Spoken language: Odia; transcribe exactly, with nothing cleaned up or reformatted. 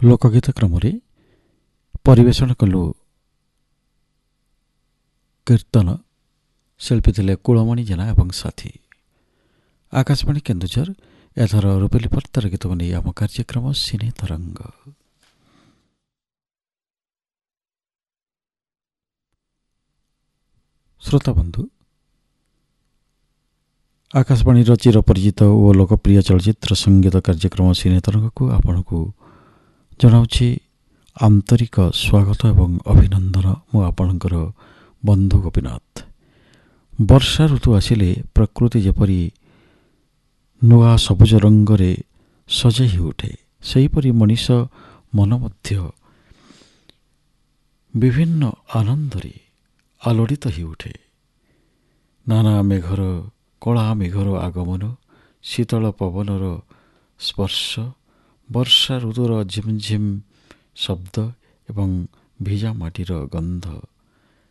ଲୋକଗୀତ କ୍ରମରେ ପରିବେଷଣ କଲୁ କୀର୍ତ୍ତନ। ଶିଳ୍ପୀ ଥିଲେ କୁଳମଣି ଜେନା ଏବଂ ସାଥୀ। ଆକାଶବାଣୀ କେନ୍ଦୁଝର ଏଥର ରୂପେଲି ପର୍ତ୍ତାର ଗୀତକୁ ନେଇ ଆମ କାର୍ଯ୍ୟକ୍ରମ ସିନେ ତରଙ୍ଗ। ଶ୍ରୋତାବନ୍ଧୁ, ଆକାଶବାଣୀର ଚିରପରିଚିତ ଓ ଲୋକପ୍ରିୟ ଚଳଚ୍ଚିତ୍ର ସଙ୍ଗୀତ କାର୍ଯ୍ୟକ୍ରମ ସିନେ ତରଙ୍ଗକୁ ଆପଣଙ୍କୁ ଜଣାଉଛି ଆନ୍ତରିକ ସ୍ୱାଗତ ଏବଂ ଅଭିନନ୍ଦନ। ମୁଁ ଆପଣଙ୍କର ବନ୍ଧୁ ଗୋପୀନାଥ। ବର୍ଷା ଋତୁ ଆସିଲେ ପ୍ରକୃତି ଯେପରି ନୂଆ ସବୁଜ ରଙ୍ଗରେ ସଜେଇ ହେଉଠେ, ସେହିପରି ମଣିଷ ମନ ମଧ୍ୟ ବିଭିନ୍ନ ଆନନ୍ଦରେ ଆଲୋଡ଼ିତ ହେଉଠେ। ନାନା ମେଘର କଳା ମେଘର ଆଗମନ, ଶୀତଳ ପବନର ସ୍ପର୍ଶ, ବର୍ଷା ଋତୁର ଝିମ୍ ଝିମ୍ ଶବ୍ଦ ଏବଂ ଭିଜା ମାଟିର ଗନ୍ଧ